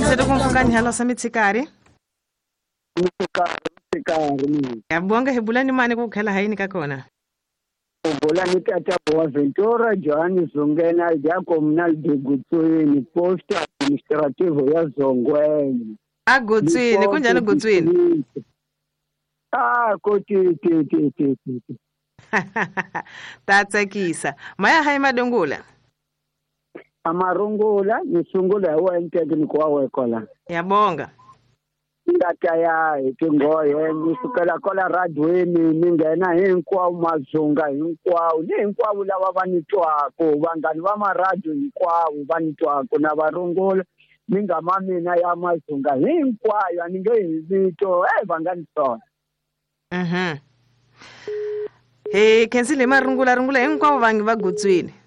ke se go ka nyalo sa mitsikari Mtsikari. yabonga hebulani mani ku khela hayini ka kona Bola ni tata wa Ventura Johannes Zongena ya communal de Gutsweni post administrative ya Zongweni. agutswini kunjani gutswini Ti. ta tsakisa maya hayi madongula Amarungula nisungula yawa technical wa kola. yabonga Ngata ya tingoye nisukela kola radweni ningena hinkwawo mazunga hinkwawo ni hinkwawo lava va nitwako vangani va maradio hinkwawo va nitwako na varungula mingama mina ya mazunga hinkwayo a ni nge hi vito vangani swona he khensi le marungula hinkwavo vangi va gutswini